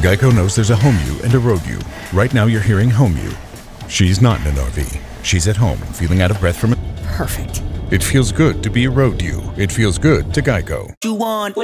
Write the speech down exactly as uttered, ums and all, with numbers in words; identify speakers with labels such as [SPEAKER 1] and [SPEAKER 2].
[SPEAKER 1] Geico knows there's a home you and a road you. Right now you're hearing home you. She's not in an R V. She's at home, feeling out of breath from it.
[SPEAKER 2] Perfect.
[SPEAKER 1] It feels good to be a road you. It feels good to Geico.
[SPEAKER 2] You want